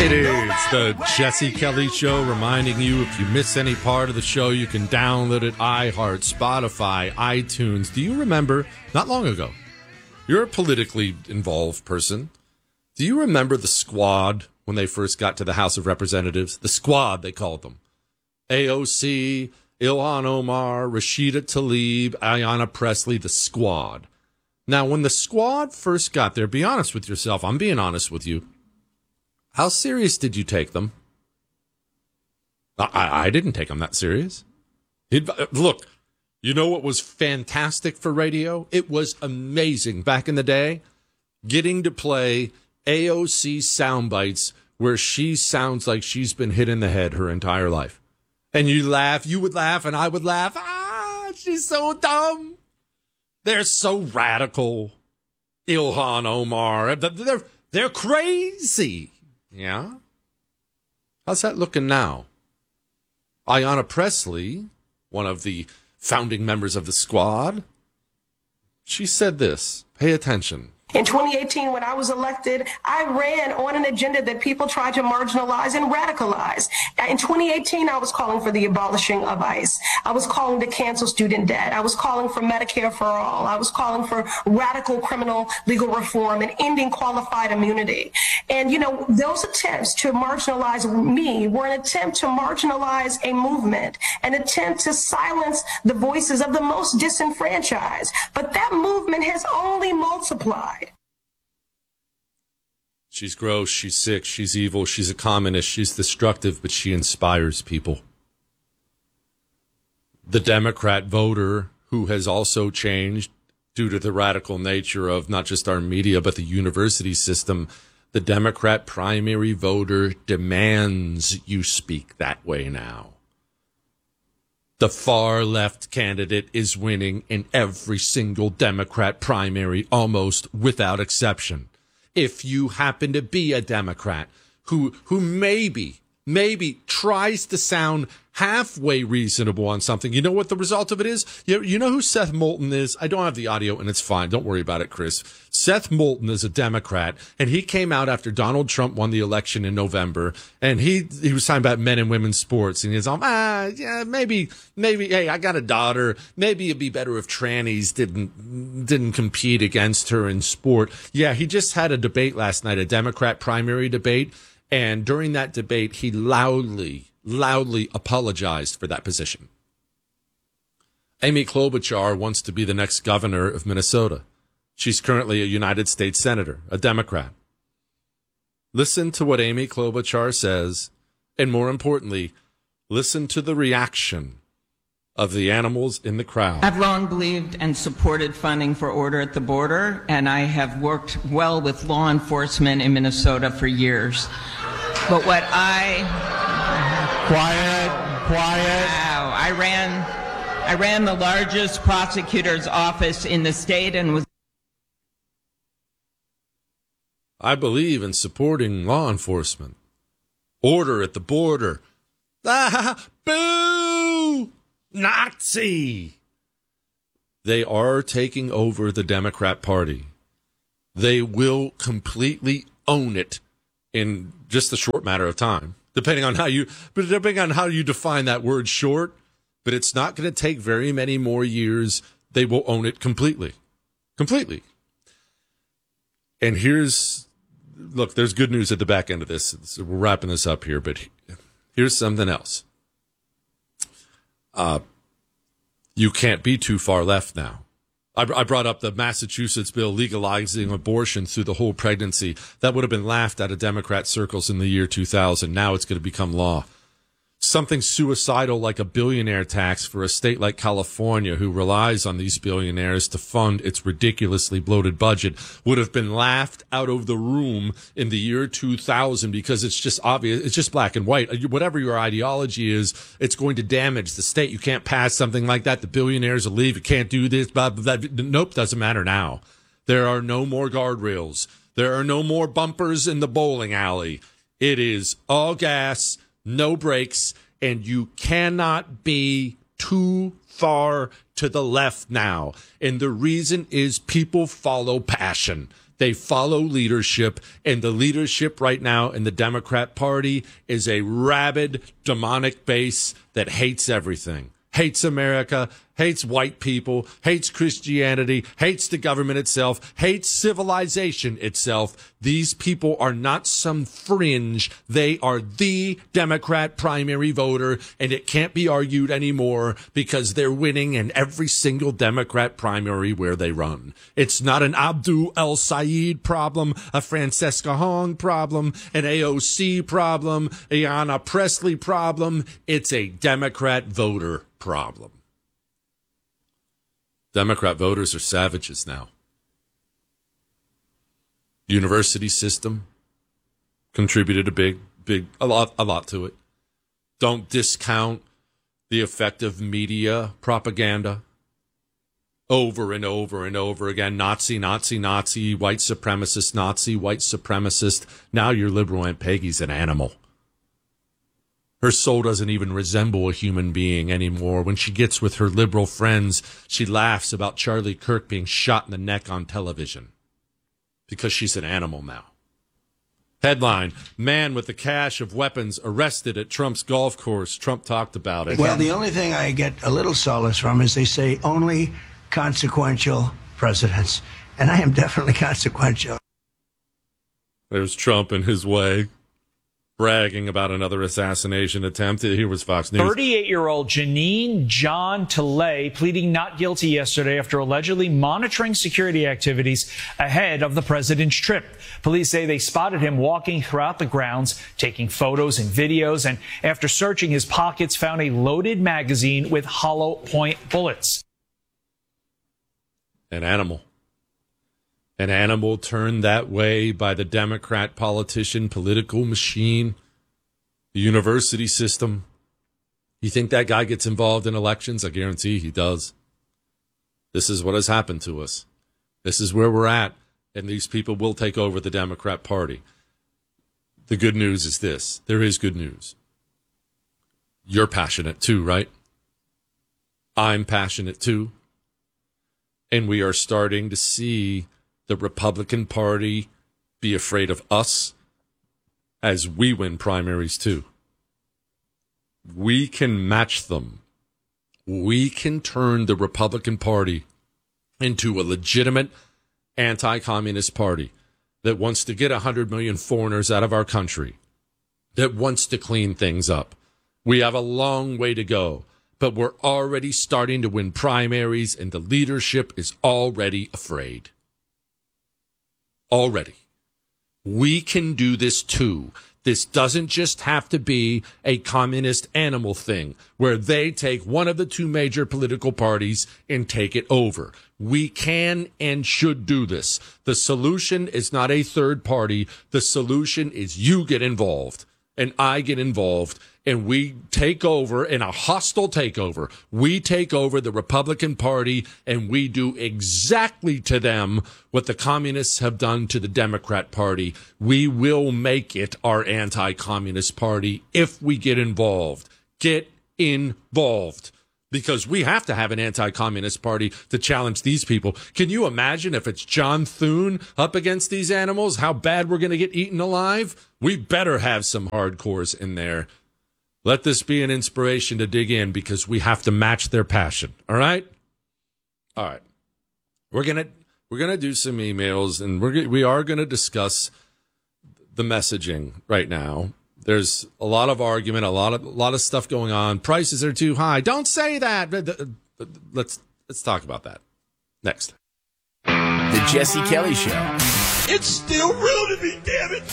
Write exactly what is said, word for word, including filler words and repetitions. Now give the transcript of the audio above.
It is the Jesse Kelly Show, reminding you if you miss any part of the show, you can download it, iHeart, Spotify, iTunes. Do you remember, not long ago, you're a politically involved person. Do you remember the Squad when they first got to the House of Representatives? The Squad, they called them. A O C, Ilhan Omar, Rashida Tlaib, Ayanna Pressley, the Squad. Now, when the Squad first got there, be honest with yourself. I'm being honest with you. How serious did you take them? I, I didn't take them that serious. It, look, you know what was fantastic for radio? It was amazing back in the day, getting to play A O C sound bites where she sounds like she's been hit in the head her entire life. And you laugh, you would laugh, and I would laugh. Ah, she's so dumb. They're so radical. Ilhan Omar, they're, they're crazy. Yeah? How's that looking now? Ayanna Pressley, one of the founding members of the Squad, she said this. Pay attention. In twenty eighteen, when I was elected, I ran on an agenda that people tried to marginalize and radicalize. In twenty eighteen, I was calling for the abolishing of ICE. I was calling to cancel student debt. I was calling for Medicare for all. I was calling for radical criminal legal reform and ending qualified immunity. And, you know, those attempts to marginalize me were an attempt to marginalize a movement, an attempt to silence the voices of the most disenfranchised. But that movement has only multiplied. She's gross, she's sick, she's evil, she's a communist, she's destructive, but she inspires people. The Democrat voter, who has also changed due to the radical nature of not just our media, but the university system, the Democrat primary voter demands you speak that way now. The far left candidate is winning in every single Democrat primary, almost without exception. If you happen to be a Democrat who who maybe, maybe tries to sound halfway reasonable on something, you know what the result of it is? You, you know who Seth Moulton is? I don't have the audio, and it's fine. Don't worry about it, Chris. Seth Moulton is a Democrat, and he came out after Donald Trump won the election in November, and he he was talking about men and women's sports, and he's like, ah, yeah, maybe, maybe, hey, I got a daughter. Maybe it'd be better if trannies didn't didn't compete against her in sport. Yeah, he just had a debate last night, a Democrat primary debate, and during that debate, he loudly, loudly apologized for that position. Amy Klobuchar wants to be the next governor of Minnesota. She's currently a United States Senator, a Democrat. Listen to what Amy Klobuchar says, and more importantly, listen to the reaction of the animals in the crowd. I've long believed and supported funding for Order at the Border, and I have worked well with law enforcement in Minnesota for years. But what I... Quiet, quiet. Wow, I ran, I ran the largest prosecutor's office in the state and was... I believe in supporting law enforcement. Order at the border. Ah, boo! Nazi! They are taking over the Democrat Party. They will completely own it in just a short matter of time. Depending on how you, but depending on how you define that word short, but it's not going to take very many more years. They will own it completely, completely. And here's, look, there's good news at the back end of this. So we're wrapping this up here, but here's something else. Uh, you can't be too far left now. I, I brought up the Massachusetts bill legalizing abortion through the whole pregnancy. That would have been laughed at of Democrat circles in the year two thousand. Now it's going to become law. Something suicidal like a billionaire tax for a state like California, who relies on these billionaires to fund its ridiculously bloated budget, would have been laughed out of the room in the year two thousand because it's just obvious. It's just black and white. Whatever your ideology is, it's going to damage the state. You can't pass something like that. The billionaires will leave. You can't do this. Blah, blah, blah. Nope, doesn't matter now. There are no more guardrails. There are no more bumpers in the bowling alley. It is all gas, no brakes, and you cannot be too far to the left now. And the reason is people follow passion. They follow leadership, and the leadership right now in the Democrat Party is a rabid, demonic base that hates everything. Hates America, hates white people, hates Christianity, hates the government itself, hates civilization itself. These people are not some fringe. They are the Democrat primary voter, and it can't be argued anymore because they're winning in every single Democrat primary where they run. It's not an Abdul El Sayed problem, a Francesca Hong problem, an A O C problem, a Ayanna Pressley problem. It's a Democrat voter problem. Democrat voters are savages now. University system contributed a big, big, a lot, a lot to it. Don't discount the effect of media propaganda over and over and over again. Nazi, Nazi, Nazi, white supremacist, Nazi, white supremacist. Now your liberal Aunt Peggy's an animal. Her soul doesn't even resemble a human being anymore. When she gets with her liberal friends, she laughs about Charlie Kirk being shot in the neck on television because she's an animal now. Headline, man with the cache of weapons arrested at Trump's golf course. Trump talked about it. Well, the only thing I get a little solace from is they say only consequential presidents. And I am definitely consequential. There's Trump in his way, bragging about another assassination attempt. Here was Fox News. thirty-eight-year-old Janine John Tilley pleading not guilty yesterday after allegedly monitoring security activities ahead of the president's trip. Police say they spotted him walking throughout the grounds, taking photos and videos, and after searching his pockets, found a loaded magazine with hollow point bullets. An animal. An animal turned that way by the Democrat politician, political machine, the university system. You think that guy gets involved in elections? I guarantee he does. This is what has happened to us. This is where we're at, and these people will take over the Democrat Party. The good news is this. There is good news. You're passionate too, right? I'm passionate too. And we are starting to see the Republican Party be afraid of us as we win primaries too. We can match them. We can turn the Republican Party into a legitimate anti-communist party that wants to get one hundred million foreigners out of our country, that wants to clean things up. We have a long way to go, but we're already starting to win primaries, and the leadership is already afraid. Already. We can do this too. This doesn't just have to be a communist animal thing where they take one of the two major political parties and take it over. We can and should do this. The solution is not a third party. The solution is you get involved and I get involved, and we take over in a hostile takeover. We take over the Republican Party, and we do exactly to them what the communists have done to the Democrat Party. We will make it our anti-communist party if we get involved. Get involved. Because we have to have an anti-communist party to challenge these people. Can you imagine if it's John Thune up against these animals, how bad we're going to get eaten alive? We better have some hardcores in there. Let this be an inspiration to dig in because we have to match their passion. All right? All right. We're going to we're going to do some emails, and we're we are going to discuss the messaging right now. There's a lot of argument, a lot of a lot of stuff going on. Prices are too high. Don't say that. Let's let's talk about that next. The Jesse Kelly Show. It's still real to me, damn it.